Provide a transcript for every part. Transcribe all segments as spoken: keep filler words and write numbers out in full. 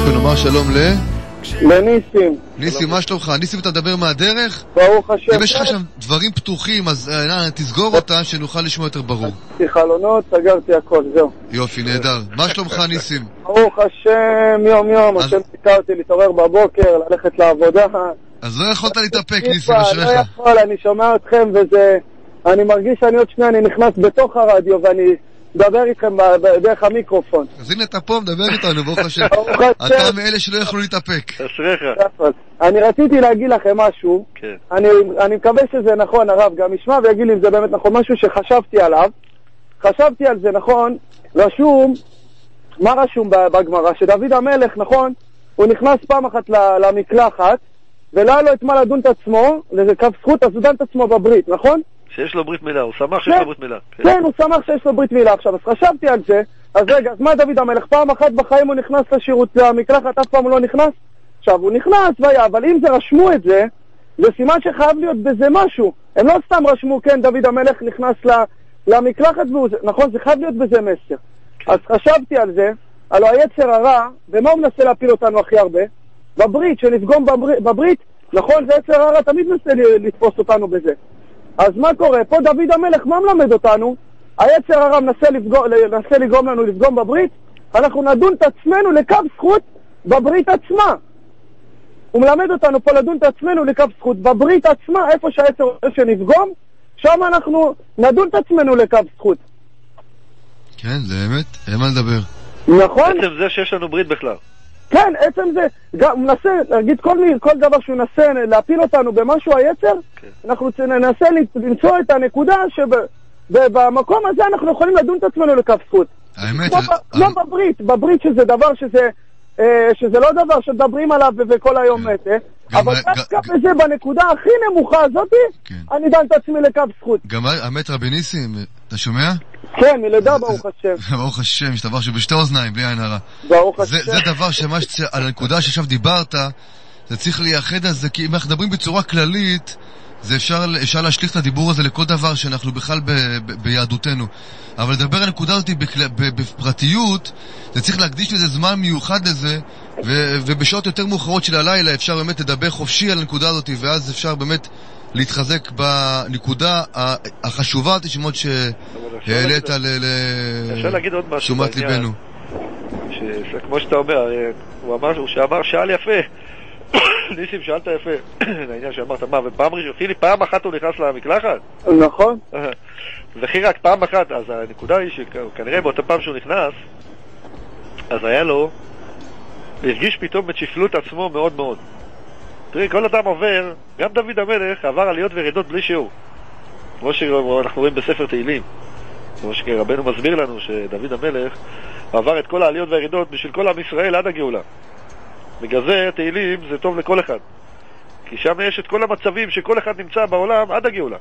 ונאמר שלום ל... לניסים. ניסים, מה שלומך? ניסים, אתה מדבר מהדרך? ברוך השם. אם יש לך שם דברים פתוחים, אז תסגור אותם, שנוכל לשמוע יותר ברור. חלונות, סגרתי הכל, זהו. יופי, נהדר. מה שלומך, ניסים? ברוך השם, יום יום, השם תיקרתי להתעורר בבוקר, ללכת לעבודה. אז לא יכולת להתאפק, ניסים, אשריך. לא יכול, אני שומע אתכם, וזה... אני מרגיש שאני עוד שנייה, אני נכנס בתוך הרדיו, ואני... מדבר איתכם בדרך המיקרופון. אז הנה אתה פה, מדבר איתנו, ברוך השם. אתה מאלה שלא יכלו להתאפק. אשריך. אני רציתי להגיד לכם משהו, אני מקווה שזה נכון, הרב גם ישמע ויגיד לי אם זה באמת נכון, משהו שחשבתי עליו. חשבתי על זה, נכון, רשום, מה רשום בגמרא? שדוד המלך, נכון, הוא נכנס פעם אחת למקלחת, ולא היה לו את מה לדון את עצמו, לזה קו זכות, אז הוא דן את עצמו בברית, נכון? שיש לו ברית מילה, הוא שמח שיש לו ברית מילה. כן, הוא שמח שיש לו ברית מילה עכשיו. אז חשבתי על זה, אז רגע, אז מה דוד המלך? פעם אחת בחיים הוא נכנס לשירות למקלחת, אף פעם הוא לא נכנס? עכשיו, הוא נכנס, והיה, אבל אם זה רשמו את זה, זה סימן שחייב להיות בזה משהו. הם לא סתם רשמו, כן, דוד המלך נכנס למקלחת, נכון, זה חייב להיות בזה מסר. אז חשבתי על זה, הלוא היצר הרע, ומה הוא מנסה להפיל אותנו הכי הרבה? בברית, שנפגום בברית, נכון, זה יצר הרע, תמיד מנסה לתפוס אותנו בזה. אז מה קורה? פה דוד המלך, מה מלמד אותנו? היצר הרע מנסה, לפגום, מנסה לגרום לנו לפגום בברית, אנחנו נדון את עצמנו לקו זכות בברית עצמה. הוא מלמד אותנו פה לדון את עצמנו לקו זכות בברית עצמה, איפה שהיצר רוצה שנפגום, שם אנחנו נדון את עצמנו לקו זכות. כן, זה אמת, אין מה לדבר. נכון? עצם זה שיש לנו ברית בכלל. כן, עצם זה, גם, הוא מנסה, נגיד כל, כל דבר שהוא מנסה להפיל אותנו במשהו היצר, כן. אנחנו ננסה למצוא את הנקודה שבמקום הזה אנחנו יכולים לדון את עצמנו לכף זכות. האמת... כמו, זה... לא בברית, בברית שזה דבר שזה, אה, שזה לא דבר שדברים עליו וכל היום מתה, כן. אבל דווקא ג... בזה, בנקודה הכי נמוכה הזאת, כן. אני דן את עצמי לכף זכות. גם האמת רבי ניסים, אתה שומע? כן, מלידה ברוך השם. ברוך השם, יש דבר שבשתי אוזניים, בלי עין הרע. ברוך השם. זה דבר שמש, על הנקודה שעכשיו דיברת, זה צריך לייחד על זה, כי אם אנחנו מדברים בצורה כללית, זה אפשר, אפשר להשליך את הדיבור הזה לכל דבר שאנחנו בכלל ב, ב, ביהדותנו. אבל לדבר על הנקודה הזאת בכל, ב, בפרטיות, זה צריך להקדיש לזה זמן מיוחד לזה, ו, ובשעות יותר מאוחרות של הלילה אפשר באמת לדבר חופשי על הנקודה הזאת, ואז אפשר באמת להתחזק בנקודה החשובה, תשמעות שהעלית לשומת ליבנו. כמו שאתה אומר, הוא אמר, הוא שאמר, שאל יפה. ניסים, שאלת יפה. העניין שאמרת, מה, ופעם ראשונה, פילי, פעם אחת הוא נכנס למקלחת? נכון. וכי רק פעם אחת, אז הנקודה היא שכנראה באותה פעם שהוא נכנס, אז היה לו, הרגיש פתאום את שפלות עצמו מאוד מאוד. תראי, כל אדם עובר, גם דוד המלך עבר עליות וירידות בלי שיעור. כמו שאנחנו רואים בספר תהילים. כמו שרבנו מסביר לנו שדוד המלך עבר את כל העליות והירידות בשביל כל עם ישראל עד הגאולה. בגלל זה תהילים זה טוב לכל אחד. כי שם יש את כל המצבים שכל אחד נמצא בעולם עד הגאולה.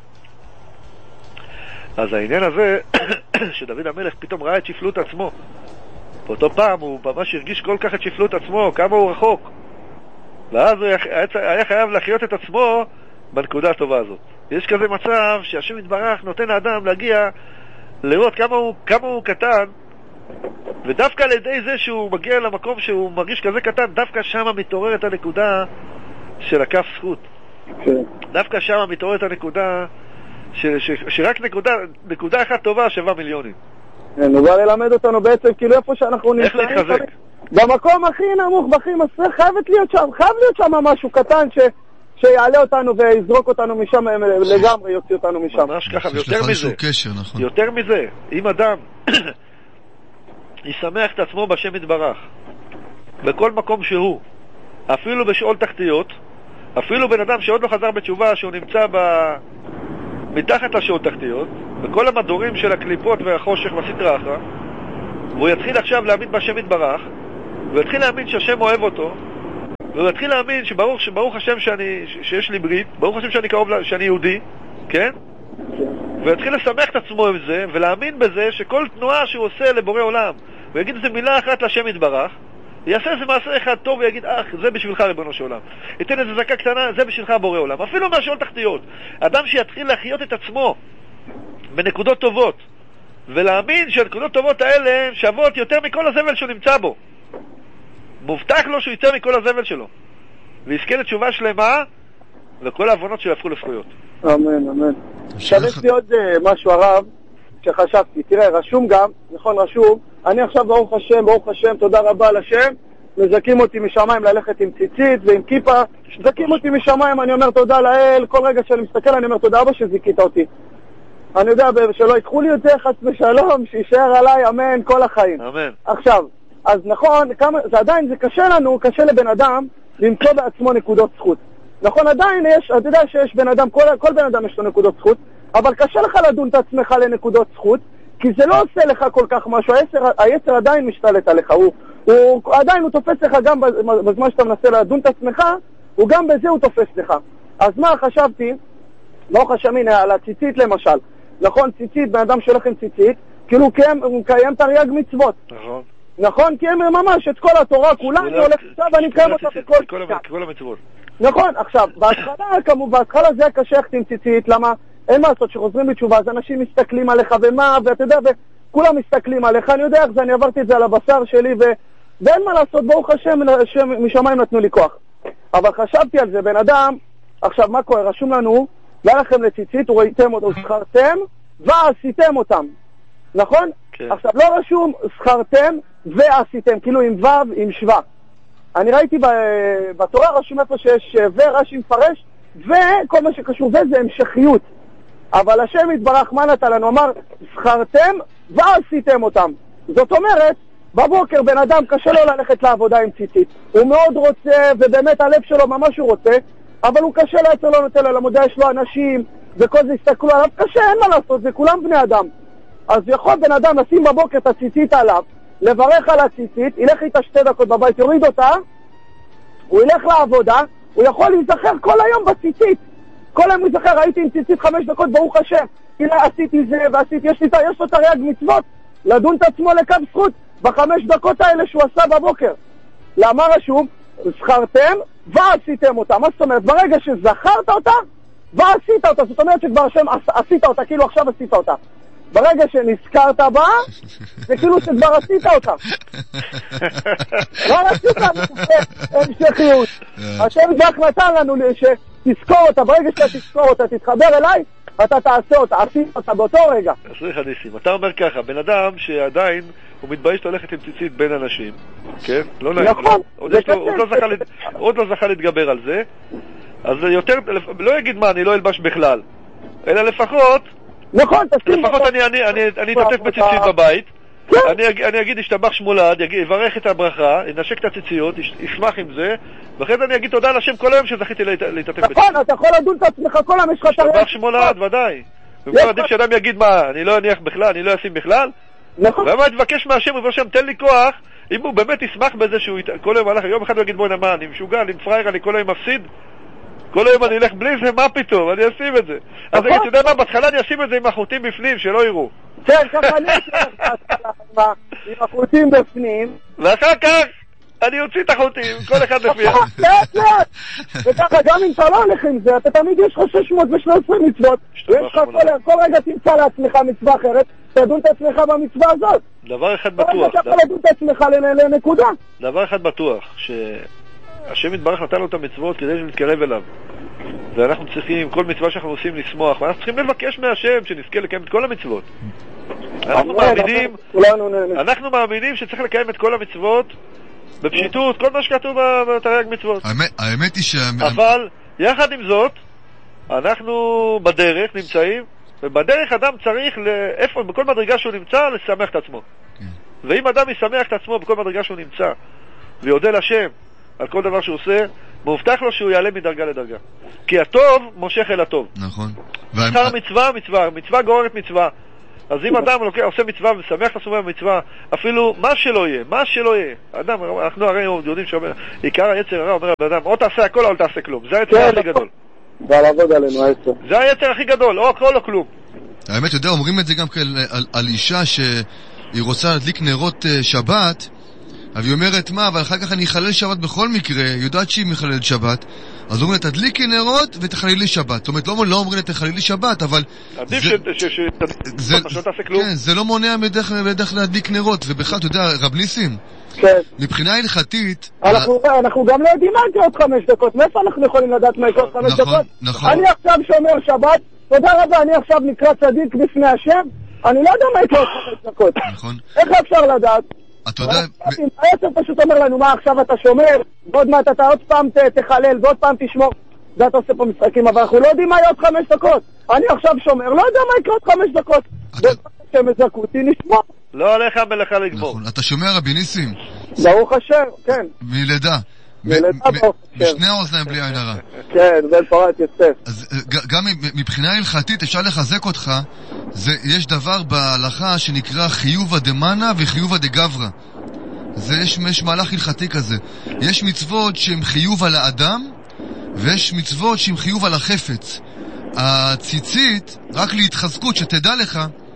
אז העניין הזה, שדוד המלך פתאום ראה את שפלות עצמו. באותו פעם הוא ממש הרגיש כל כך את שפלות עצמו, כמה הוא רחוק. ואז הוא היה חייב לחיות את עצמו בנקודה הטובה הזאת. יש כזה מצב שהשם יתברך נותן לאדם להגיע, לראות כמה הוא, כמה הוא קטן, ודווקא על ידי זה שהוא מגיע למקום שהוא מרגיש כזה קטן, דווקא שם מתעוררת הנקודה של הכף זכות. דווקא שם מתעוררת הנקודה ש, ש, שרק נקודה, נקודה אחת טובה שווה מיליונים. הוא בא ללמד אותנו בעצם כאילו איפה שאנחנו איך להתחזק. במקום הכי נמוך, בכי מסריח, חייבת להיות שם, חייב להיות שם משהו קטן ש... שיעלה אותנו ויזרוק אותנו משם לגמרי, יוציא אותנו משם. ממש ככה, ויותר מזה, קשר, נכון. יותר מזה, אם אדם ישמח את עצמו בשם יתברך, בכל מקום שהוא, אפילו בשאול תחתיות, אפילו בן אדם שעוד לא חזר בתשובה, שהוא נמצא ב... מתחת לשאול תחתיות, בכל המדורים של הקליפות והחושך והסטרה אחרא, והוא יתחיל עכשיו להאמין בשם יתברך, והוא יתחיל להאמין שהשם אוהב אותו, והוא יתחיל להאמין שברוך, שברוך השם שאני, שיש לי ברית, ברוך השם שאני קרוב, שאני יהודי, כן? ויתחיל לשמח את עצמו עם זה, ולהאמין בזה שכל תנועה שהוא עושה לבורא עולם, הוא יגיד איזה מילה אחת לשם יתברך, יעשה איזה מעשה אחד טוב ויגיד, אך, זה בשבילך ריבונו של עולם. ייתן איזה זקה קטנה, זה בשבילך בורא עולם. אפילו מהשאול תחתיות. אדם שיתחיל להחיות את עצמו בנקודות טובות, ולהאמין שהנקודות טובות האלה שוות יותר מכל הזבל שהוא נמצא בו. מובטח לו שהוא יצא מכל הזבל שלו ויזכה לתשובה שלמה וכל העוונות שלו יהפכו לזכויות. אמן, אמן. עכשיו יש לי עוד משהו הרב שחשבתי, תראה, רשום גם, נכון, רשום, אני עכשיו ברוך השם, ברוך השם, תודה רבה על השם, מזכים אותי משמיים ללכת עם ציצית ועם כיפה, מזכים אותי משמיים, אני אומר תודה לאל, כל רגע שאני מסתכל אני אומר תודה אבא שזיקית אותי. אני יודע שלא ייקחו לי את זה, חס ושלום, שישאר עליי, אמן, כל החיים. אמן. עכשיו, אז נכון, כמה, זה עדיין, זה קשה לנו, קשה לבן אדם למצוא בעצמו נקודות זכות. נכון, עדיין יש, אתה יודע שיש בן אדם, כל, כל בן אדם יש לו נקודות זכות, אבל קשה לך לדון את עצמך לנקודות זכות, כי זה לא עושה לך כל כך משהו, היצר, היצר עדיין משתלט עליך, הוא, הוא, עדיין הוא תופס לך גם בזמן שאתה מנסה לדון את עצמך, הוא גם בזה הוא תופס לך. אז מה חשבתי, ברוך השם, הנה, על הציצית למשל, נכון, ציצית, בן אדם שהולך עם ציצית, כאילו הוא קיים, הוא קיים תרי"ג מצוות. נכון. נכון, כי הם ממש את כל התורה כולה, אני הולך עכשיו ואני מקיים אותה בכל המצוות. נכון, עכשיו, בהתחלה, כמובן, בהתחלה זה היה קשה עם ציצית, למה? אין מה לעשות, שחוזרים בתשובה, אז אנשים מסתכלים עליך ומה, ואתה יודע, וכולם מסתכלים עליך, אני יודע איך זה, אני עברתי את זה על הבשר שלי, ו... ואין מה לעשות, ברוך השם, משמיים נתנו לי כוח. אבל חשבתי על זה, בן אדם, עכשיו, מה קורה? רשום לנו, לא לכם לציצית, וראיתם אותו, זכרתם, ועשיתם אותם. נכון? כן. עכשיו, לא רשום, זכרתם, ועשיתם, כאילו עם ו' עם שווה. אני ראיתי בתורה רשום איפה שיש ורש"י מפרש, וכל מה שקשור זה המשכיות. אבל השם יתברך מה נתן לנו? אמר, זכרתם ועשיתם אותם. זאת אומרת, בבוקר בן אדם קשה לו ללכת לעבודה עם ציצית. הוא מאוד רוצה, ובאמת הלב שלו ממש הוא רוצה, אבל הוא קשה לעצר לא נותן לו, למודה יש לו אנשים, וכל זה הסתכלו עליו, קשה, אין מה לעשות, זה כולם בני אדם. אז יכול בן אדם לשים בבוקר את הציצית עליו, לברך על הציצית, ילך איתה שתי דקות בבית, יוריד אותה, הוא ילך לעבודה, הוא יכול להיזכר כל היום בציצית. כל היום הוא יזכר, הייתי עם ציצית חמש דקות, ברוך השם. הנה עשיתי זה ועשיתי, יש לי יש לו תרי"ג מצוות, לדון את עצמו לקו זכות בחמש דקות האלה שהוא עשה בבוקר. למה רשום? זכרתם ועשיתם אותה. מה זאת אומרת? ברגע שזכרת אותה ועשית אותה, זאת אומרת שכבר השם עשית אותה, כאילו עכשיו עשית אותה. ברגע שנזכרת בה, זה כאילו שכבר עשית אותה. לא עשית המשכיות. השם רק נתן לנו שתזכור אותה, ברגע שאתה תזכור אותה, תתחבר אליי, אתה תעשה אותה, עשית אותה באותו רגע. אסריך ניסים, אתה אומר ככה, בן אדם שעדיין הוא מתבייש ללכת עם ציצית בין אנשים, כן? לא נעים, עוד לא זכה להתגבר על זה, אז יותר, לא יגיד מה, אני לא אלבש בכלל, אלא לפחות נכון, לפחות אני אתעטף בציצית בבית, אני אגיד השתבח שמולד, יברך את הברכה, ינשק את הציציות, ישמח עם זה, ואחרי זה אני אגיד תודה לשם כל היום שזכיתי להתעטף בציצית. נכון, אתה יכול לדון את עצמך כל היום, יש לך תראה. השתבח שמולד, ודאי. ובכל עדיף שאדם יגיד מה, אני לא אניח בכלל, אני לא אשים בכלל. נכון. ומה תבקש מהשם, ובוא שם תן לי כוח, אם הוא באמת ישמח בזה שהוא כל היום הלך, יום אחד הוא יגיד בוא נמה, אני משוגע, אני מפרייר, אני כל היום מפסיד. כל היום אני אלך בלי זה, מה פתאום? אני אשים את זה. אז אתה יודע מה, בהתחלה אני אשים את זה עם החוטים בפנים, שלא יראו. כן, ככה אני אשים עם החוטים בפנים. ואחר כך אני אוציא את החוטים, כל אחד לפי. לאט לאט. וככה גם אם אתה לא הולך עם זה, אתה תמיד יש לך שש מאות ושלוש עשרה מצוות, ויש לך כל רגע תמצא לעצמך מצווה אחרת, תדון את עצמך במצווה הזאת. דבר אחד בטוח. אתה יכול לדון את עצמך לנקודה. דבר אחד בטוח, ש... השם יתברך נתן לו את המצוות כדי שנתקרב אליו, ואנחנו צריכים, כל מצווה שאנחנו עושים לשמוח, ואנחנו צריכים לבקש מהשם שנזכה לקיים את כל המצוות. אנחנו מאמינים אנחנו מאמינים שצריך לקיים את כל המצוות בפשיטות, כל מה שכתוב בתרי"ג מצוות. האמת היא ש... אבל יחד עם זאת אנחנו בדרך נמצאים, ובדרך אדם צריך לאיפה, בכל מדרגה שהוא נמצא, לשמח את עצמו. ואם אדם ישמח את עצמו בכל מדרגה שהוא נמצא ויודה לשם על כל דבר שהוא עושה, מובטח לו שהוא יעלה מדרגה לדרגה. כי הטוב מושך אל הטוב. נכון. שכר מצווה, מצווה, מצווה גוררת מצווה. אז אם אדם עושה מצווה ושמח את עצמו במצווה, אפילו מה שלא יהיה, מה שלא יהיה. אדם, אנחנו הרי יודעים שאומר, עיקר היצר הרע אומר לאדם, או תעשה הכל או לא תעשה כלום. זה היצר הכי גדול. ולעבוד עלינו היצר. זה היצר הכי גדול, או הכל או כלום. האמת, יודע, אומרים את זה גם על אישה שהיא רוצה להדליק נרות שבת, אבל היא אומרת, מה, אבל אחר כך אני אחלל שבת בכל מקרה, יודעת שהיא מחללת שבת, אז אומרים לה, תדליקי נרות ותחללי שבת. זאת אומרת, לא אומרים לה, תחללי שבת, אבל... עדיף שתעשה כלום. כן, זה לא מונע מדרך להדליק נרות, ובכלל, אתה יודע, רב ניסים, מבחינה הלכתית... אנחנו גם לא יודעים מה יקרה עוד חמש דקות, מאיפה אנחנו יכולים לדעת מה יקרה עוד חמש דקות? אני עכשיו שומר שבת, תודה רבה, אני עכשיו נקרא צדיק בפני השם, אני לא יודע מה יקרה עוד חמש דקות. נכון. איך אפשר לדעת? אתה יודע... העצר פשוט אומר לנו, מה עכשיו אתה שומר, ועוד מעט אתה עוד פעם תחלל, ועוד פעם תשמור, זה אתה עושה פה משחקים, אבל אנחנו לא יודעים מה יהיה עוד חמש דקות. אני עכשיו שומר, לא יודע מה יקרה עוד חמש דקות. שהם יזכו אותי נשמור. לא עליך מלאכה לגמור. נכון, אתה שומע רבי ניסים? ברוך השם, כן. מלידה. מלידה ברוך השם. משני האוזניים בלי עין הרע. כן, בן פורת יוסף. אז גם מבחינה הלכתית אפשר לחזק אותך, יש דבר בהלכה שנקרא חיובה דמנה וחיובה דגברה. זה יש, יש מהלך הלכתי כזה. יש מצוות שהן חיוב על האדם, ויש מצוות שהן חיוב על החפץ. הציצית, רק להתחזקות, שתדע לך,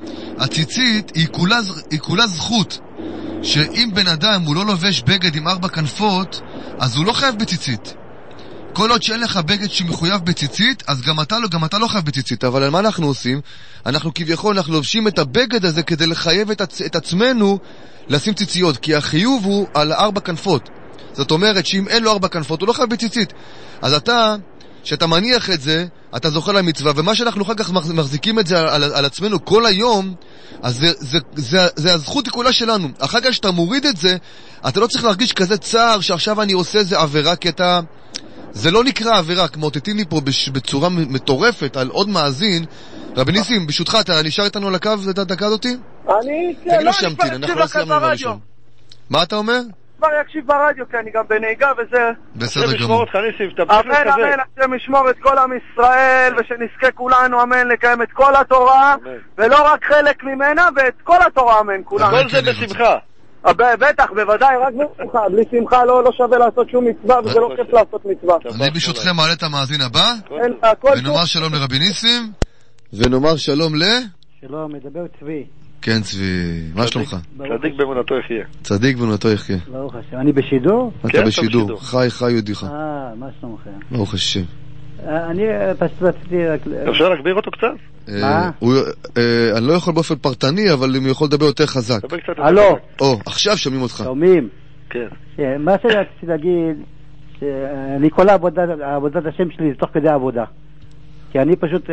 הציצית היא כולה, היא כולה זכות, שאם בן אדם הוא לא לובש בגד עם ארבע כנפות, אז הוא לא חייב בציצית. כל עוד שאין לך בגד שמחויב בציצית, אז גם אתה לא, גם אתה לא חייב בציצית. אבל על מה אנחנו עושים? אנחנו כביכול, אנחנו לובשים את הבגד הזה כדי לחייב את, עצ... את עצמנו לשים ציציות, כי החיוב הוא על ארבע כנפות. זאת אומרת שאם אין לו ארבע כנפות, הוא לא חייב בציצית. אז אתה, שאתה מניח את זה, אתה זוכה למצווה, ומה שאנחנו אחר כך מחזיקים את זה על, על, על עצמנו כל היום, אז זה, זה, זה, זה הזכות כולה שלנו. אחר כך שאתה מוריד את זה, אתה לא צריך להרגיש כזה צער שעכשיו אני עושה איזה עבירה, כי אתה... זה לא נקרא עבירה, כמו תתיני פה בצורה מטורפת על עוד מאזין. רבי ניסים, ברשותך, אתה נשאר איתנו על הקו לדקה אותי? אני... כן, לא, אני כבר יקשיב לכם ברדיו. מה אתה אומר? כבר יקשיב ברדיו, כי אני גם בנהיגה וזה... בסדר גמור. אמן, אמן, השם ישמור את כל עם ישראל, ושנזכה כולנו, אמן, לקיים את כל התורה, ולא רק חלק ממנה, ואת כל התורה, אמן, כולנו. כל זה בשמחה. בטח, בוודאי, רק בשמחה. בלי שמחה לא שווה לעשות שום מצווה, וזה לא כיף לעשות מצווה. אני ברשותכם מעלה את המאזין הבא, הכל ונאמר שלום לרבי ניסים, ונאמר שלום ל... שלום, מדבר צבי. כן צבי, מה שלומך? צדיק באמונתו יחיה. צדיק באמונתו יחיה. ברוך השם. אני בשידור? אתה בשידור, חי חי יודיך. אה, מה שלומכם? ברוך השם. אני פשוט רציתי... אפשר להגביר אותו קצת? מה? אני לא יכול באופן פרטני, אבל הוא יכול לדבר יותר חזק. הלו. או, עכשיו שומעים אותך. שומעים? כן. מה שרציתי להגיד, שאני כל עבודת השם שלי זה תוך כדי עבודה. כי אני פשוט,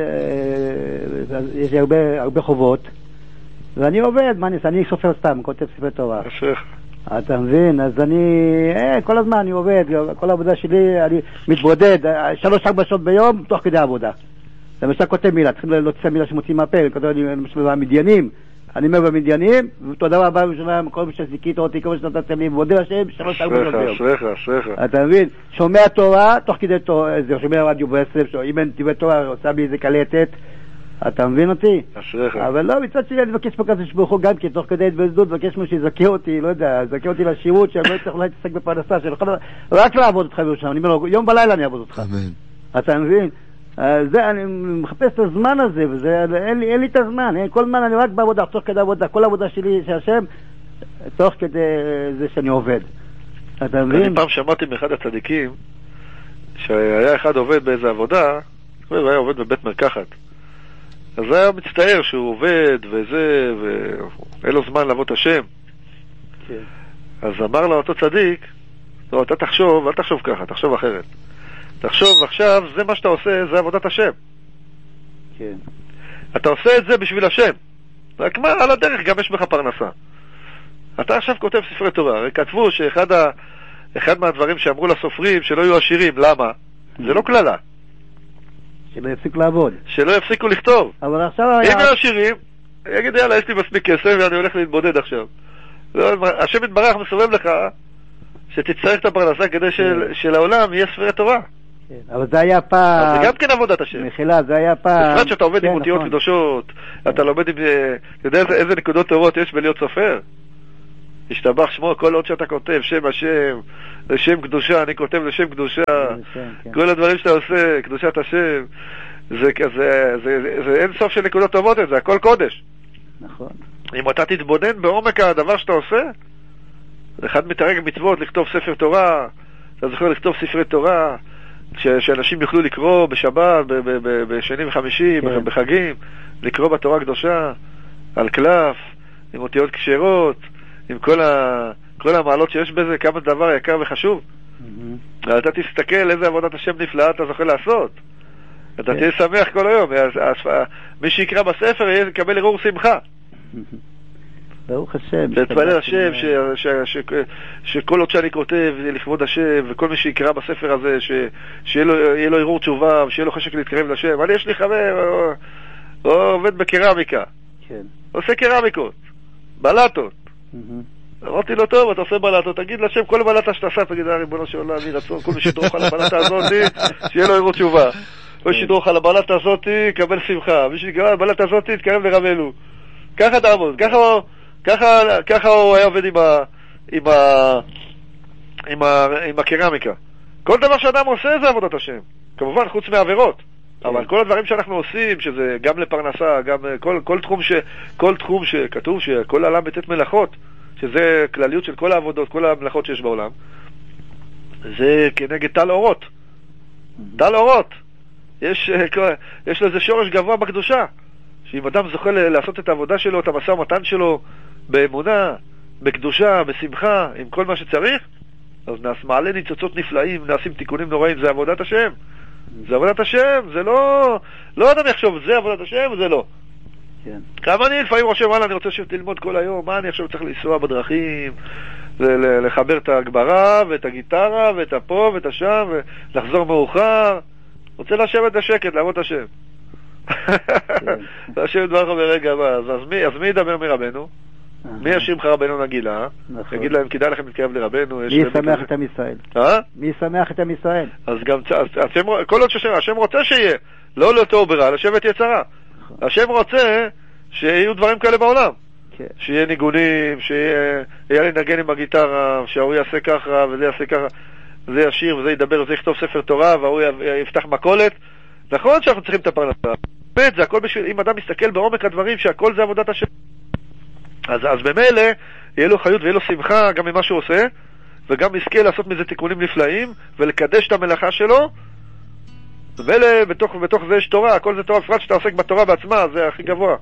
יש לי הרבה חובות, ואני עובד, מה אני עושה? אני סופר סתם, כותב ספרי תורה. אשריך. אתה מבין? אז אני, אה, כל הזמן אני עובד, כל העבודה שלי, אני מתבודד, שלוש ארבע שעות ביום, תוך כדי עבודה. למשל כותב מילה, צריכים להוציא מילה שמוצאים מהפה, כותב אני למשל במדיינים, אני אומר במדיינים, ותודה רבה בשבילה, כל מי שזיקית אותי, כל מי שנתתם לי, ועודה השם, שלוש ארבע שעות ביום. אשריך, אשריך. אתה מבין? שומע תורה, תוך כדי תורה, זה שומע רדיו בעשב, אם אין טבעי תורה, עושה בי איזה קלטת, אתה מבין אותי? אשריך. אבל לא, מצד שלי אני מבקש פה כזה שבוכו גם כי תוך כדי התבזדות, מבקש מי שיזכה אותי, לא יודע, יזכה אותי לשירות, שאני לא צריך אולי להתעסק בפרנסה, רק לעבוד אותך בירושם, אני אומר לו, יום בלילה אני אעבוד אותך. אמן. אתה מבין? זה, אני מחפש את הזמן הזה, וזה, אין לי, אין לי את הזמן, כל זמן אני רק בעבודה, תוך כדי עבודה, כל העבודה שלי שהשם, תוך כדי זה שאני עובד. אתה מבין? אני פעם שמעתי מאחד הצדיקים, שהיה אחד עובד באיזה עבודה, הוא היה עובד בבית מרקחת. אז זה היה מצטער שהוא עובד וזה, ואין לו זמן לעבוד את השם. כן. אז אמר לו אותו צדיק, לא, אתה תחשוב, אל תחשוב ככה, תחשוב אחרת. תחשוב עכשיו, זה מה שאתה עושה, זה עבודת השם. כן. אתה עושה את זה בשביל השם. רק מה, על הדרך גם יש בך פרנסה. אתה עכשיו כותב ספרי תורה, הרי כתבו שאחד ה... אחד מהדברים שאמרו לסופרים שלא יהיו עשירים, למה? זה לא כללה. שלא יפסיקו לעבוד. שלא יפסיקו לכתוב. אבל עכשיו... אם יהיו עשירים, יגיד יאללה, יש לי מספיק כסף ואני הולך להתבודד עכשיו. השם יתברך מסובב לך שתצטרך את הפרנסה כדי שלעולם יהיה ספרי תורה. אבל זה היה פעם... זה גם כן עבודת השם. מחילה, זה היה פעם... בפרט שאתה עובד עם אותיות קדושות, אתה לומד עם... אתה יודע איזה נקודות טובות יש בלהיות סופר? השתבח שמו, כל עוד שאתה כותב שם השם, לשם קדושה, אני כותב לשם קדושה, כל הדברים שאתה עושה, קדושת השם, זה, זה, זה, זה אין סוף של נקודות טובות, זה הכל קודש. נכון. אם אתה תתבונן בעומק הדבר שאתה עושה, אחד מתרג מצוות לכתוב ספר תורה, אתה זוכר לכתוב ספרי תורה, ש- שאנשים יוכלו לקרוא בשבת, ב- ב- ב- בשני וחמישי, כן. בחגים, לקרוא בתורה הקדושה, על קלף, עם אותיות כשרות, עם כל, ה- כל המעלות שיש בזה, כמה דבר יקר וחשוב. Mm-hmm. אתה תסתכל איזה עבודת השם נפלאה אתה זוכה לעשות. אתה תהיה שמח כל היום. מי שיקרא בספר יקבל ערעור שמחה. ברוך השם. תתפלל השם שכל עוד שאני כותב לכבוד השם, וכל מי שיקרא בספר הזה שיהיה לו ערעור תשובה ושיהיה לו חשק להתקרב לשם. אבל יש לי חבר עובד בקרמיקה, עושה קרמיקות, בלטות. אמרתי לו, טוב, אתה עושה בלטות, תגיד לשם כל בלטה שאתה עשה, תגיד, ריבונו של עולם, יהי רצון, כל מי שדרוך על הבלטה הזאת שיהיה לו ערעור תשובה. כל מי שדרוך על הבלטה הזאת יקבל שמחה, מי שיקרא על הבלטה הזאת יתקרב לרבנו. ככה תעמוד, ככה הוא ככה, ככה הוא היה עובד עם ה, עם ה, עם ה, עם הקרמיקה. כל דבר שאדם עושה זה עבודת השם. כמובן, חוץ מעבירות. אבל כל הדברים שאנחנו עושים, שזה גם לפרנסה, גם כל, כל תחום ש, כל תחום שכתוב שכל העולם בתת מלאכות, שזה כלליות של כל העבודות, כל המלאכות שיש בעולם, זה כנגד טל אורות. טל אורות. יש, יש לזה שורש גבוה בקדושה. שאם אדם זוכה לעשות את העבודה שלו, את המשא ומתן שלו, באמונה, בקדושה, בשמחה, עם כל מה שצריך, אז נעש מעלה ניצוצות נפלאים, נעשים תיקונים נוראים, זה עבודת השם. זה עבודת השם, זה לא... לא אדם יחשוב, זה עבודת השם, זה לא. כן. כמה אני לפעמים חושב, וואלה, אני רוצה שתלמוד כל היום, מה אני עכשיו צריך לנסוע בדרכים, לחבר את הגברה, ואת הגיטרה, ואת הפה, ואת השם, ולחזור מאוחר. רוצה לשבת בשקט, לעבוד את השם. השם דברך ברגע הבא. אז מי ידבר מרבנו? מי ישיר לך רבנו נגילה? יגיד להם, כדאי לכם להתקרב לרבנו. מי ישמח את עם ישראל? מי ישמח את עם ישראל? אז גם, כל עוד שהשם רוצה שיהיה, לא לאותו ברע, לשבת יצרה. השם רוצה שיהיו דברים כאלה בעולם. שיהיה ניגונים, שיהיה לנגן עם הגיטרה, שההוא יעשה ככה וזה יעשה ככה, זה ישיר וזה ידבר וזה יכתוב ספר תורה והוא יפתח מקולת. נכון שאנחנו צריכים את הפרנסה, באמת, זה הכל בשביל, אם אדם מסתכל בעומק הדברים שהכל זה עבודת השם, אז, אז במילא יהיה לו חיות ויהיה לו שמחה גם ממה שהוא עושה, וגם יזכה לעשות מזה תיקונים נפלאים ולקדש את המלאכה שלו. במילא בתוך, בתוך זה יש תורה, הכל זה תורה, בפרט שאתה עוסק בתורה בעצמה, זה הכי גבוה.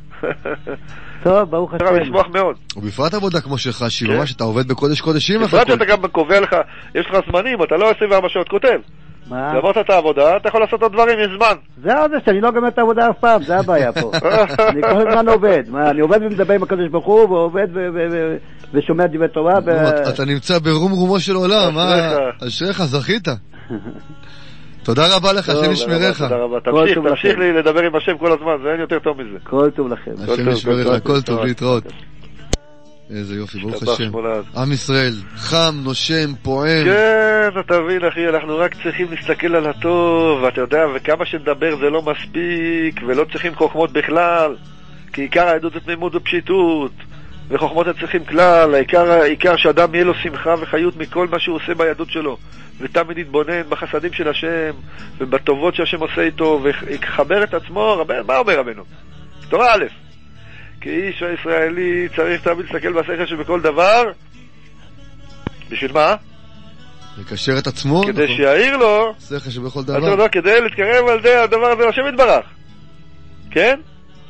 טוב, ברוך השם. אני אשמח מאוד. ובפרט עבודה כמו שלך, שהיא ממש, אתה עובד בקודש קודשים. בפרט שאתה גם קובע לך, יש לך זמנים, אתה לא עשרים וארבע שעות כותב. מה? גמרת את העבודה, אתה יכול לעשות עוד דברים, יש זמן. זהו זה, שאני לא גמר את העבודה אף פעם, זה הבעיה פה. אני כל הזמן עובד. מה, אני עובד ומדבר עם הקדוש ברוך הוא, ועובד ושומע דברי תורה. אתה נמצא ברום רומו של עולם, אשריך, זכית. תודה רבה לך, השם ישמרך. תודה רבה, תמשיך, תמשיך לי לדבר עם השם כל הזמן, זה אין יותר טוב מזה. כל טוב לכם. השם ישמרך, כל טוב, להתראות. איזה יופי, ברוך השם. עם ישראל, חם, נושם, פועם. כן, אתה מבין אחי, אנחנו רק צריכים להסתכל על הטוב, ואתה יודע, וכמה שנדבר זה לא מספיק, ולא צריכים חוכמות בכלל, כי עיקר העדות זה תמימות ופשיטות, וחוכמות צריכים כלל, העיקר, העיקר שאדם יהיה לו שמחה וחיות מכל מה שהוא עושה ביהדות שלו, ותמיד יתבונן בחסדים של השם, ובטובות שהשם עושה איתו, ויחבר את עצמו. רבנו, מה אומר רבנו? תורה א', כי איש הישראלי צריך תמיד להסתכל בשכל שבכל דבר. בשביל מה? לקשר את עצמו. כדי נכון. שיעיר לו שכל שבכל דבר. דבר. יודע, כדי להתקרב על זה, הדבר הזה לשם יתברך. כן?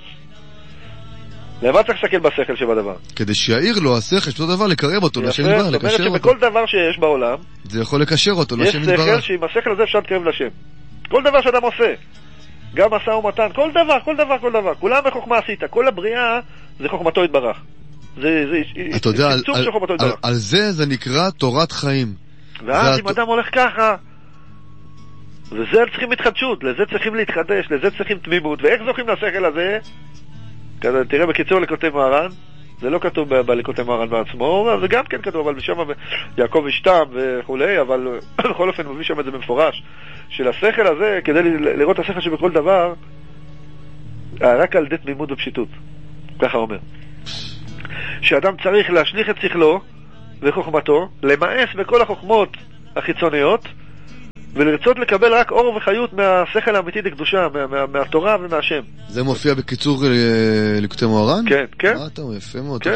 למה צריך להסתכל בשכל שבדבר? כדי שיעיר לו השכל שבכל דבר, לקרב אותו לשם יתברך, לקשר אותו. זאת אומרת שבכל דבר שיש בעולם, זה יכול לקשר אותו לשם יתברך. יש שכל שעם השכל הזה אפשר להתקרב לשם. כל דבר שאדם עושה. גם משא ומתן, כל דבר, כל דבר, כל דבר. כולם בחוכמה עשית, כל הבריאה זה חוכמתו יתברך. זה, זה, אתה יודע, צמצום של חוכמתו יתברך. על זה זה נקרא תורת חיים. ואז אם אדם הולך ככה, וזה צריכים התחדשות, לזה צריכים להתחדש, לזה צריכים תמימות, ואיך זוכים לשכל הזה? תראה בקיצור לקוטי מוהר"ן, זה לא כתוב בלקוטי מוהר"ן בעצמו, זה גם כן כתוב, אבל משם יעקב אשתם וכולי, אבל בכל אופן מביא שם את זה במפורש, של השכל הזה, כדי לראות השכל שבכל דבר, רק על די תמימות ופשיטות, ככה אומר. שאדם צריך להשליך את שכלו וחוכמתו, למאס בכל החוכמות החיצוניות, ולרצות לקבל רק אור וחיות מהשכל האמיתי לקדושה, מה, מה, מהתורה ומהשם. זה מופיע בקיצור לקוטי מוהר"ן? כן, כן. מה אתה אומר? יפה מאוד. כן.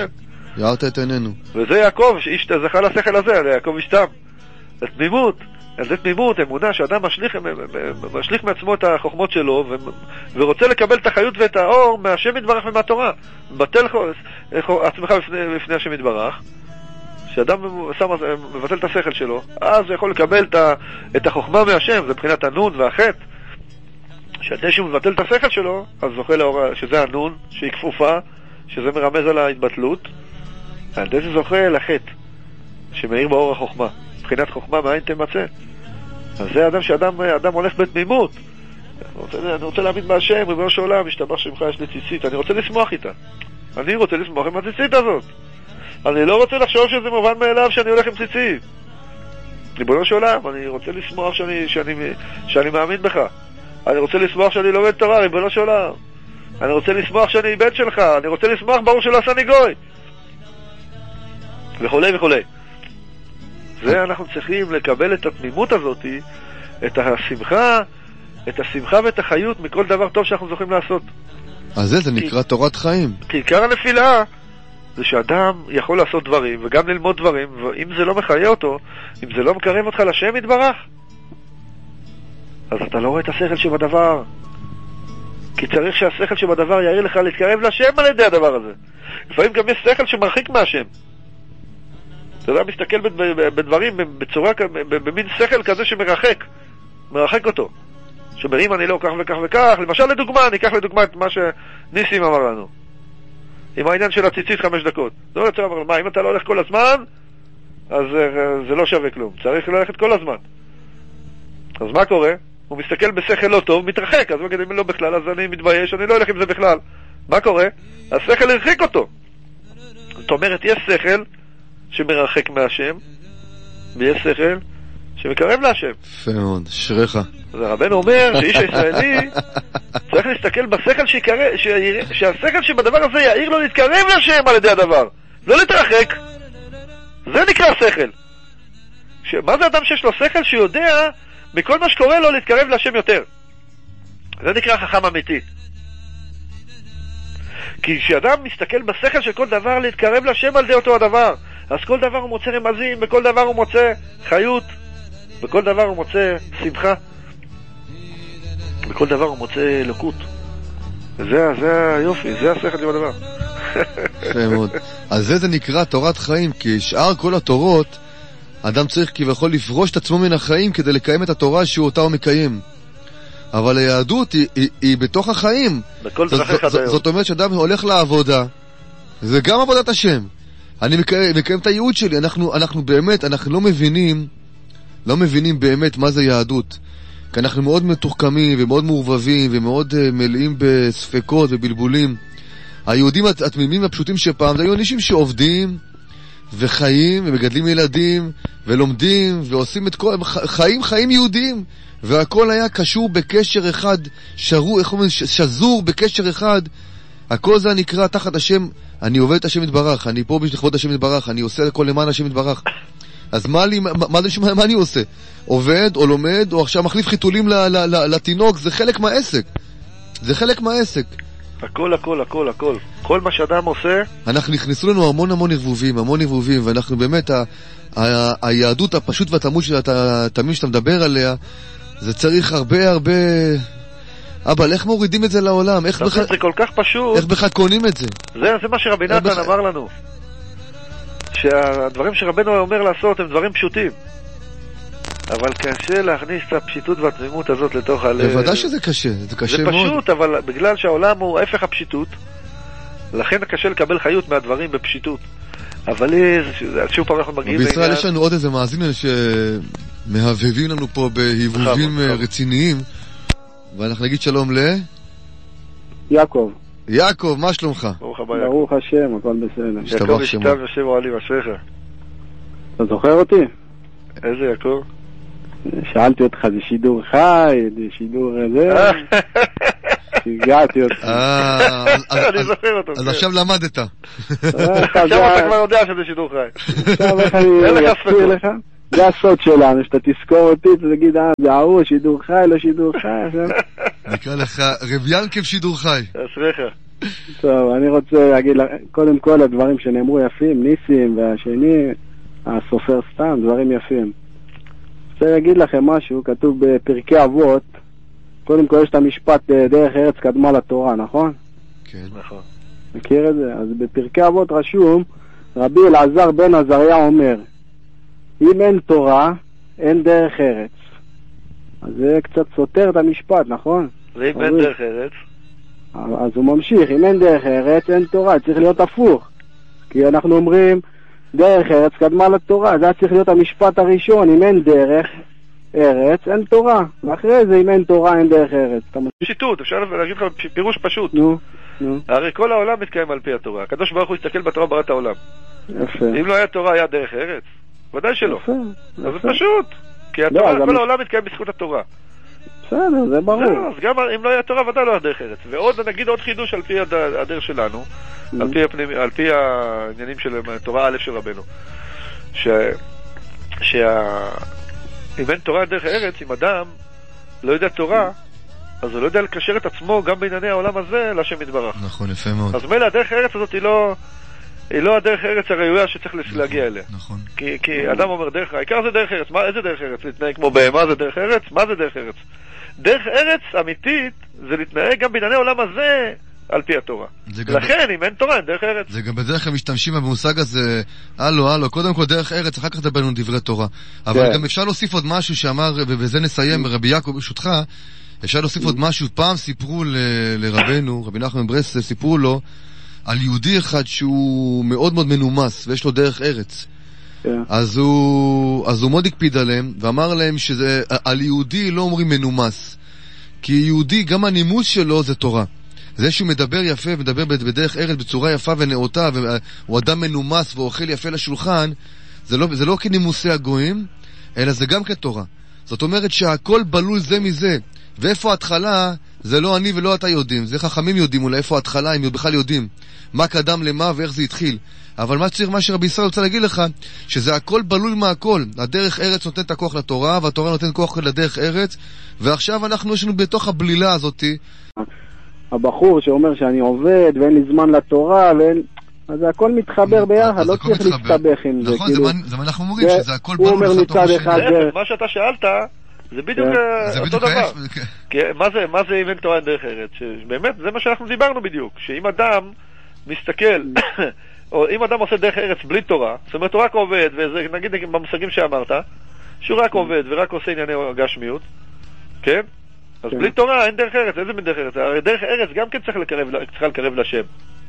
יארת את עינינו. וזה יעקב, שאיש זכה לשכל הזה, יעקב השתם. התמימות, זה תמימות, אמונה, שאדם משליך, משליך מעצמו את החוכמות שלו, ו, ורוצה לקבל את החיות ואת האור מהשם יתברך ומהתורה. בטל עצמך בפני, בפני השם יתברך, שאדם שם, מבטל את השכל שלו, אז הוא יכול לקבל את, ה, את החוכמה מהשם, זה מבחינת הנון והחטא. כשאתה שהוא מבטל את השכל שלו, אז זוכה לאור, שזה הנון, שהיא כפופה, שזה מרמז על ההתבטלות. הנדס זוכה לחטא, שמאיר באור החוכמה. מבחינת חוכמה מאין תמצא. אז זה אדם שאדם אדם הולך בתמימות. אני רוצה, אני רוצה להאמין בהשם, ריבונו של עולם, משתבח שמך, יש לי ציצית, אני רוצה לשמוח איתה. אני רוצה לשמוח עם הציצית הזאת. אני לא רוצה לחשוב שזה מובן מאליו שאני הולך עם ציצית. ריבונו של עולם, אני רוצה לשמוח שאני, שאני, שאני מאמין בך. אני רוצה לשמוח שאני לומד תורה, ריבונו של עולם. אני רוצה לשמוח שאני בן שלך, אני רוצה לשמוח ברור שלא עשני גוי. וכולי וכולי. זה אנחנו צריכים לקבל את התמימות הזאת, את השמחה, את השמחה ואת החיות מכל דבר טוב שאנחנו זוכים לעשות. אז זה, זה נקרא תורת חיים. כי עיקר הנפילה זה שאדם יכול לעשות דברים וגם ללמוד דברים, ואם זה לא מחיה אותו, אם זה לא מקרב אותך לשם יתברך, אז אתה לא רואה את השכל שבדבר. כי צריך שהשכל שבדבר יעיר לך להתקרב לשם על ידי הדבר הזה. לפעמים גם יש שכל שמרחיק מהשם. אתה יודע, מסתכל בדברים בצורה, במין שכל כזה שמרחק, מרחק אותו. שאומר, אם אני לא כך וכך וכך, למשל לדוגמה, אני אקח לדוגמה את מה שניסים אמר לנו. עם העניין של הציצית חמש דקות. לא רוצה לומר, מה, אם אתה לא הולך כל הזמן, אז זה לא שווה כלום. צריך ללכת כל הזמן. אז מה קורה? הוא מסתכל בשכל לא טוב, מתרחק. אז הוא יגיד, אם לא בכלל, אז אני מתבייש, אני לא הולך עם זה בכלל. מה קורה? השכל הרחיק אותו. זאת אומרת, יש שכל שמרחק מהשם, ויש שכל שמקרב להשם. יפה מאוד, אשריך. אז הרבן אומר שאיש הישראלי צריך להסתכל בשכל שיקרב, שהשכל שבדבר הזה יעיר לו להתקרב להשם על ידי הדבר, לא להתרחק. זה נקרא שכל. ש... מה זה אדם שיש לו שכל שיודע מכל מה שקורה לו להתקרב להשם יותר? זה נקרא חכם אמיתי. כי כשאדם מסתכל בשכל של כל דבר להתקרב להשם על ידי אותו הדבר, אז כל דבר הוא מוצא רמזים, בכל דבר הוא מוצא חיות, בכל דבר הוא מוצא שמחה, בכל דבר הוא מוצא אלוקות. וזה זה היופי, זה השכל של הדבר. יפה מאוד. אז זה זה נקרא תורת חיים, כי שאר כל התורות, אדם צריך כביכול לפרוש את עצמו מן החיים כדי לקיים את התורה שהוא אותה הוא מקיים. אבל היהדות היא, היא, היא בתוך החיים. בכל זאת, דרכיך זאת, זאת אומרת שאדם הולך לעבודה, זה גם עבודת השם. אני מקיים, מקיים את הייעוד שלי. אנחנו, אנחנו באמת, אנחנו לא מבינים, לא מבינים באמת מה זה יהדות. כי אנחנו מאוד מתוחכמים ומאוד מעורבבים ומאוד uh, מלאים בספקות ובלבולים. היהודים התמימים והפשוטים שפעם, זה היו אנשים שעובדים וחיים ומגדלים ילדים ולומדים ועושים את כל, חיים, חיים יהודים. והכל היה קשור בקשר אחד, שרו, איך אומרים, שזור בקשר אחד. הכל זה נקרא תחת השם, אני עובד את השם יתברך, אני פה בשביל לכבוד השם יתברך, אני עושה הכל למען השם יתברך. אז מה, לי, מה, מה, מה, מה אני עושה? עובד או לומד או עכשיו מחליף חיתולים ל, ל, ל, לתינוק, זה חלק מהעסק. זה חלק מהעסק. הכל, הכל, הכל, הכל. כל מה שאדם עושה... אנחנו נכנסו לנו המון המון ערבובים, המון ערבובים, ואנחנו באמת, ה, ה, ה, היהדות הפשוט והתמיד שאתה, תמיד שאתה מדבר עליה, זה צריך הרבה הרבה... אבל איך מורידים את זה לעולם? איך בכלל... זה כל כך פשוט. איך בכלל קונים את זה? זה, זה מה שרבי נתן בח... אמר לנו. שהדברים שרבנו אומר לעשות הם דברים פשוטים. אבל קשה להכניס את הפשיטות והתמימות הזאת לתוך הלב. בוודאי שזה קשה, זה קשה זה מאוד. זה פשוט, אבל בגלל שהעולם הוא ההפך הפשיטות, לכן קשה לקבל חיות מהדברים בפשיטות. אבל שוב פעם אנחנו מגיעים... בישראל יש לנו עוד איזה מאזין שמהבהבים לנו פה בהיבובים רציניים, ואנחנו נגיד שלום ל... יעקב. יעקב, מה שלומך? ברוך הבא יעקב. ברוך השם, הכל בסדר. יעקב ישתם יושב אוהלים אשריך. אתה זוכר אותי? איזה יעקב? שאלתי אותך, זה שידור חי, זה שידור זה... שיגעתי אותך. אני זוכר אותו. אז עכשיו למדת. עכשיו אתה כבר יודע שזה שידור חי. עכשיו איך אני אסביר לך? זה הסוד שלנו, שאתה תזכור אותי, תגיד, אה, זה ההוא, שידור חי, לא שידור חי. נקרא לך רב ינקב שידור חי. אשריך. טוב, אני רוצה להגיד, קודם כל הדברים שנאמרו יפים, ניסים, והשני, הסופר סתם, דברים יפים. רוצה להגיד לכם משהו, כתוב בפרקי אבות, קודם כל יש את המשפט דרך ארץ קדמה לתורה, נכון? כן. נכון. מכיר את זה? אז בפרקי אבות רשום, רבי אלעזר בן עזריה אומר, אם אין תורה, אין דרך ארץ. אז זה קצת סותר את המשפט, נכון? ואם אין דרך ארץ? אז הוא ממשיך, אם אין דרך ארץ, אין תורה, צריך להיות הפוך. כי אנחנו אומרים, דרך ארץ קדמה לתורה, זה צריך להיות המשפט הראשון, אם אין דרך ארץ, אין תורה. ואחרי זה, אם אין תורה, אין דרך ארץ. שיטות, אפשר להגיד לך פירוש פשוט. נו, נו. הרי כל העולם מתקיים על פי התורה. הקדוש ברוך הוא הסתכל בתורה בראת העולם. יפה. אם לא היה תורה, היה דרך ארץ? ודאי שלא. יפה. אז זה פשוט. כי התורה, לא, כל המש... העולם מתקיים בזכות התורה. בסדר, זה ברור. זהו, אז גם אם לא היה תורה, ודאי לא היה דרך ארץ. ועוד, נגיד עוד חידוש על פי הד... הדרך שלנו, על פי, הפנימ... על פי העניינים של תורה א' של רבנו. ש... שה... אם אין תורה דרך ארץ, אם אדם לא יודע תורה, אז הוא לא יודע לקשר את עצמו גם בענייני העולם הזה להשם יתברך. נכון, יפה מאוד. אז מילא הדרך ארץ הזאת היא לא, היא לא הדרך ארץ הראויה שצריך נכון, להגיע אליה. נכון. כי, כי אדם אומר דרך, העיקר זה דרך ארץ. מה, איזה דרך ארץ? להתנהג כמו בהמה זה דרך ארץ? מה זה דרך ארץ? דרך ארץ אמיתית זה להתנהג גם בענייני העולם הזה על פי התורה. לכן, אם אין תורה, אין דרך ארץ. זה גם בדרך כלל משתמשים במושג הזה, הלו, הלו, קודם כל דרך ארץ, אחר כך דברנו דברי תורה. אבל גם אפשר להוסיף עוד משהו שאמר, ובזה נסיים, רבי יעקב, ברשותך, אפשר להוסיף עוד משהו. פעם סיפרו לרבנו, רבי נחמן מברסלב, סיפרו לו על יהודי אחד שהוא מאוד מאוד מנומס, ויש לו דרך ארץ. אז הוא, אז הוא מאוד הקפיד עליהם, ואמר להם שזה, על יהודי לא אומרים מנומס. כי יהודי, גם הנימוס שלו זה תורה. זה שהוא מדבר יפה, מדבר בדרך ארץ בצורה יפה ונאותה, והוא אדם מנומס ואוכל יפה לשולחן, זה לא, זה לא כנימוסי הגויים, אלא זה גם כתורה. זאת אומרת שהכל בלול זה מזה. ואיפה ההתחלה, זה לא אני ולא אתה יודעים. זה חכמים יודעים אולי איפה ההתחלה, הם בכלל יודעים מה קדם למה ואיך זה התחיל. אבל מה צריך, מה שרבי ישראל רוצה להגיד לך, שזה הכל בלול מהכל. הדרך ארץ נותנת את הכוח לתורה, והתורה נותנת כוח לדרך ארץ, ועכשיו אנחנו יש לנו בתוך הבלילה הזאת. הבחור שאומר שאני עובד ואין לי זמן לתורה, ואין... אז זה הכל מתחבר ביחד, לא צריך להסתבך עם זה. נכון, זה מה אנחנו אומרים, שזה הכל בלול. הוא אומר מצד אחד... מה שאתה שאלת, זה בדיוק אותו דבר. מה זה אם אין תורה אין דרך ארץ? באמת, זה מה שאנחנו דיברנו בדיוק. שאם אדם מסתכל, או אם אדם עושה דרך ארץ בלי תורה, זאת אומרת הוא רק עובד, ונגיד במושגים שאמרת, שהוא רק עובד ורק עושה ענייני גשמיות, כן? אז בלי תורה אין דרך ארץ. איזה מין דרך ארץ? הרי דרך ארץ גם כן צריך לקרב לשם.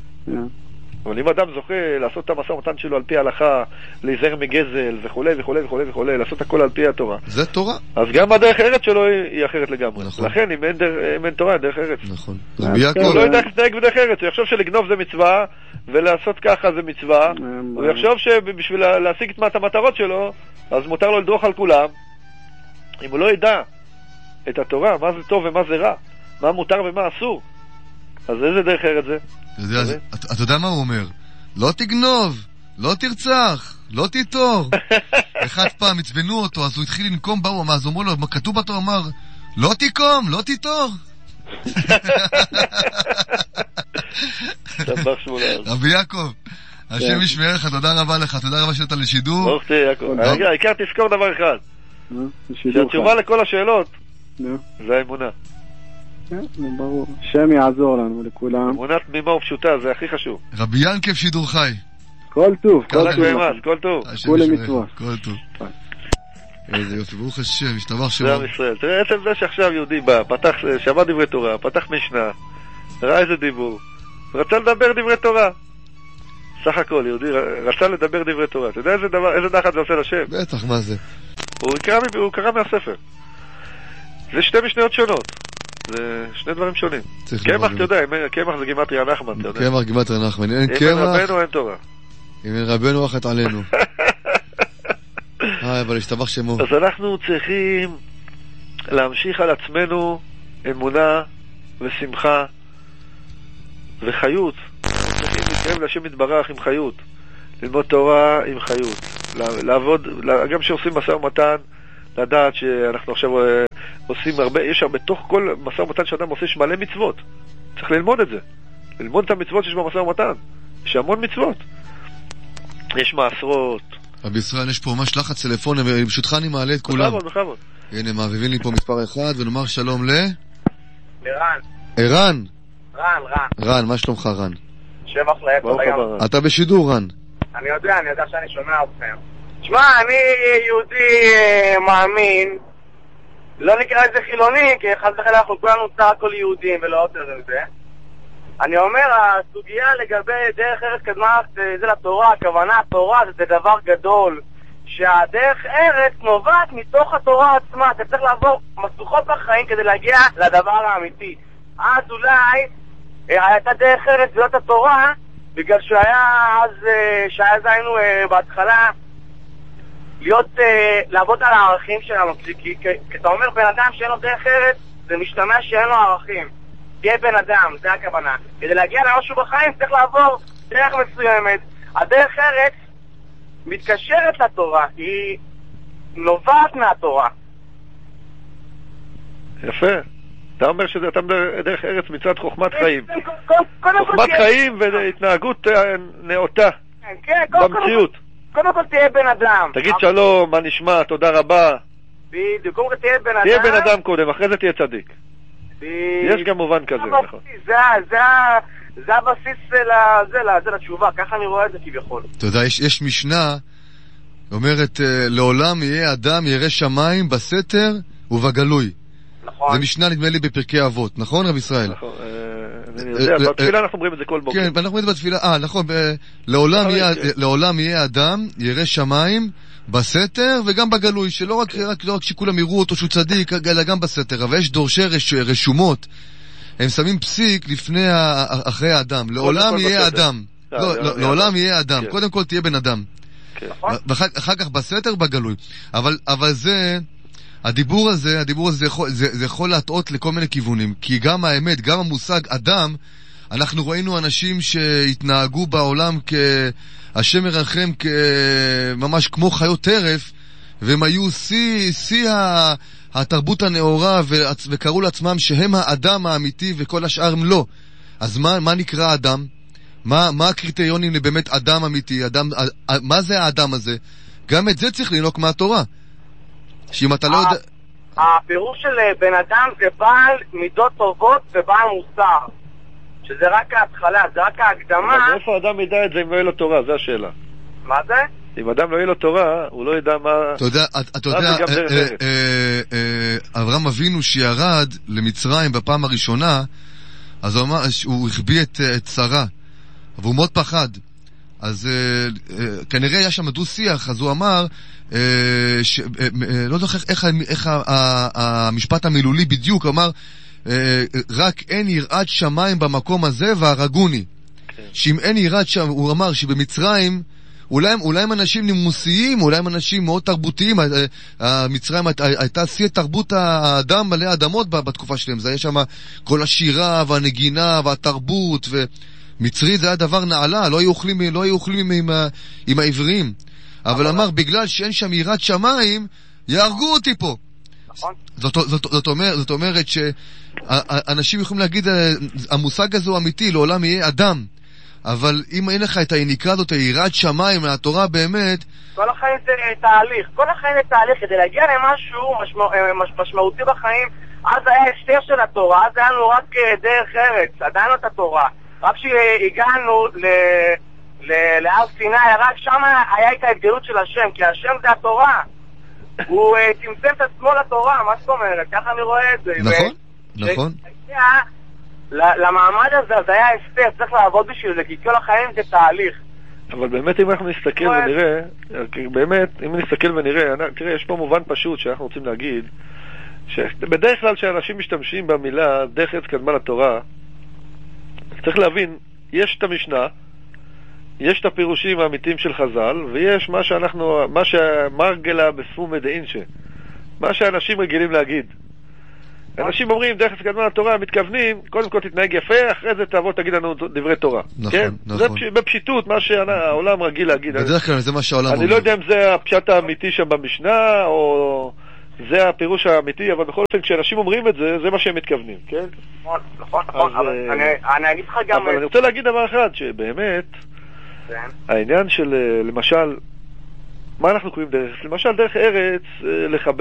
אבל אם אדם זוכה לעשות את המשא ומתן שלו על פי ההלכה, להיזהר מגזל וכו' וכו' וכו' וכו', לעשות הכל על פי התורה, זה תורה. אז גם הדרך ארץ שלו היא אחרת לגמרי. לכן אם אין תורה, אין דרך ארץ. נכון. הוא לא יודע איך להתנהג בדרך ארץ, הוא יחשוב שלגנוב זה מצווה, ולעשות ככה זה מצווה, הוא יחשוב שבשביל להשיג את המטרות שלו, אז מותר לו לדרוך על כולם. אם הוא לא ידע את התורה, מה זה טוב ומה זה רע, מה מותר ומה אסור, אז איזה דרך ארץ זה? אתה יודע מה הוא אומר? לא תגנוב, לא תרצח, לא תיטור. אחד פעם הצבנו אותו, אז הוא התחיל לנקום באו, אז אמרו לו, כתוב בתורה, אמר, לא תיקום, לא תיטור. רבי יעקב, השם ישמר לך, תודה רבה לך, תודה רבה שאתה לשידור. ברוך תהיה יעקב. העיקר תזכור דבר אחד, שהתשובה לכל השאלות זה האמונה. ברור. שם יעזור לנו לכולם. אמונה תמימה ופשוטה, זה הכי חשוב. רבי ינקב שידור חי. כל טוב, כל טוב. כל טוב. כל מצווה. כל טוב. איזה יופי, ברוך השם, משתבח שמו. זה עם ישראל. תראה, עצם זה שעכשיו יהודי בא, פתח, שמע דברי תורה, פתח משנה, ראה איזה דיבור, רצה לדבר דברי תורה. סך הכל, יהודי רצה לדבר דברי תורה. אתה יודע איזה דבר, איזה נחת זה עושה לשם? בטח, מה זה? הוא קרא מהספר. זה שתי משניות שונות. זה שני דברים שונים. קמח, אתה יודע, קמח זה גימטריה נחמן, אתה יודע. קמח גימטריה נחמן. אם אין רבנו אין תורה. אם אין רבנו אחת עלינו. אה, אבל השתבח שמו. אז אנחנו צריכים להמשיך על עצמנו אמונה ושמחה וחיות. צריכים להתקרב להשם יתברך עם חיות. ללמוד תורה עם חיות. לעבוד, גם שעושים משא ומתן, לדעת שאנחנו עכשיו עושים הרבה, יש הרבה, בתוך כל משא ומתן שאדם עושה יש מלא מצוות. צריך ללמוד את זה. ללמוד את המצוות שיש במשא ומתן. יש המון מצוות. יש מעשרות. רבי ישראל, יש פה ממש לחץ טלפוני, ברשותך אני מעלה את כולם. בכבוד, בכבוד. הנה, מעביבים לי פה מספר אחד, ונאמר שלום ל... לרן. ערן. רן, רן. רן, מה שלומך רן? שבח לעת. אתה בשידור רן. אני יודע, אני יודע שאני שומע אתכם. תשמע, אני יהודי אה, מאמין, לא נקרא לזה חילוני, כי חס וחלילה אנחנו כולנו סך הכל יהודים ולא יותר מזה. אני אומר, הסוגיה לגבי דרך ארץ קדמה זה לתורה, הכוונה התורה זה דבר גדול, שהדרך ארץ נובעת מתוך התורה עצמה, אתה צריך לעבור מסוכות בחיים כדי להגיע לדבר האמיתי. אז אולי הייתה דרך ארץ ולא את התורה, בגלל שהיה אז, שאז היינו בהתחלה להיות, לעבוד על הערכים שלנו, כי, כי, כי אתה אומר בן אדם שאין לו דרך ארץ, זה משתמע שאין לו ערכים. תהיה בן אדם, זה הכוונה. כדי להגיע למשהו בחיים צריך לעבור דרך מסוימת. הדרך ארץ מתקשרת לתורה, היא נובעת מהתורה. יפה. אתה אומר שזה אתה דרך ארץ מצד חוכמת חיים. חוכמת חיים והתנהגות נאותה במציאות. קודם כל תהיה בן אדם. תגיד שלום, מה נשמע, תודה רבה. בדיוק, קודם כל תהיה בן אדם. תהיה בן אדם קודם, אחרי זה תהיה צדיק. יש גם מובן כזה, נכון. זה הבסיס לתשובה, ככה אני רואה את זה כביכול. אתה יודע, יש משנה, אומרת, לעולם יהיה אדם ירא שמיים בסתר ובגלוי. נכון. זה משנה נדמה לי בפרקי אבות, נכון רב ישראל? נכון, אני יודע, בתפילה אנחנו אומרים את זה כל בוקר. כן, אנחנו אומרים את זה בתפילה, אה, נכון, לעולם יהיה אדם ירא שמיים בסתר וגם בגלוי, שלא רק, רק, לא רק שכולם יראו אותו שהוא צדיק, אלא גם בסתר. אבל יש דורשי רש, רשומות, הם שמים פסיק לפני, אחרי האדם. לעולם יהיה אדם. לא, לעולם יהיה אדם. קודם כל תהיה בן אדם. ואחר כך בסתר בגלוי. אבל, אבל זה, הדיבור הזה, הדיבור הזה, זה יכול, זה, זה יכול להטעות לכל מיני כיוונים. כי גם האמת, גם המושג אדם, אנחנו ראינו אנשים שהתנהגו בעולם כהשם מרחם, ממש כמו חיות טרף, והם היו שיא, שיא התרבות הנאורה, וקראו לעצמם שהם האדם האמיתי וכל השאר הם לא. אז מה, מה נקרא אדם? מה, מה הקריטריונים לבאמת אדם אמיתי? אדם, מה זה האדם הזה? גם את זה צריך לנוק מהתורה. שאם אתה לא יודע... הפירוש של בן אדם זה בעל מידות טובות ובעל מוסר. שזה רק ההתחלה, זה רק ההקדמה. אבל איפה אדם ידע את זה אם לא יהיה לו תורה? זו השאלה. מה זה? אם אדם לא יהיה לו תורה, הוא לא ידע מה... אתה יודע, אתה יודע, אברהם אבינו שירד למצרים בפעם הראשונה, אז הוא אמר, הוא החביא את שרה, והוא מאוד פחד. אז כנראה היה שם דו שיח, אז הוא אמר, לא זוכר איך המשפט המילולי בדיוק, אמר, רק אין יראת שמיים במקום הזה והרגוני. שאם אין יראת שם, הוא אמר שבמצרים אולי, אולי הם אנשים נימוסיים, אולי הם אנשים מאוד תרבותיים. המצרים הייתה שיא תרבות האדם מלא האדמות בתקופה שלהם. זה היה שם כל השירה והנגינה והתרבות, ומצרי זה היה דבר נעלה, לא היו אוכלים, לא היו אוכלים עם, עם, עם העבריים. אבל אמר, בגלל שאין שם יראת שמיים, יהרגו אותי פה. זאת, זאת, זאת, אומר, זאת אומרת שאנשים יכולים להגיד, המושג הזה הוא אמיתי, לעולם יהיה אדם. אבל אם אין לך את הנקרא הזאת, היראת שמיים מהתורה באמת... כל החיים זה תהליך. כל החיים זה תהליך. כדי להגיע למשהו משמע, משמעותי בחיים, אז היה הסתר של התורה, אז היה לנו רק דרך ארץ, עדיין לא את התורה. רק כשהגענו ל... להר סיני, רק שם היה את ההתגלות של השם, כי השם זה התורה. הוא צמצם את עצמו לתורה, מה זאת אומרת? ככה אני רואה את זה. נכון, נכון. למעמד הזה, זה היה הסתר, צריך לעבוד בשביל זה, כי כל החיים זה תהליך. אבל באמת אם אנחנו נסתכל ונראה, באמת, אם נסתכל ונראה, תראה, יש פה מובן פשוט שאנחנו רוצים להגיד, שבדרך כלל שאנשים משתמשים במילה דרך ארץ קדמה לתורה, צריך להבין, יש את המשנה, יש את הפירושים האמיתיים של חז"ל, ויש מה שאנחנו, מה שמרגלה בספום מדעינשה, מה שאנשים רגילים להגיד. אנשים אומרים, דרך ארץ קדמה לתורה, מתכוונים, קודם כל תתנהג יפה, אחרי זה תעבור, תגיד לנו דברי תורה. נכון, כן? נכון. זה בפשיטות, מה שהעולם רגיל להגיד. בדרך כלל זה מה שהעולם אומר. אני לא יודע אם זה הפשט האמיתי שם במשנה, או זה הפירוש האמיתי, אבל בכל אופן כשאנשים אומרים את זה, זה מה שהם מתכוונים, כן? נכון, נכון, נכון, אבל אני אגיד לך גם... אבל אני רוצה להגיד דבר אחד, שבאמת, העניין של, למשל, מה אנחנו קוראים דרך? למשל, דרך ארץ, לחבר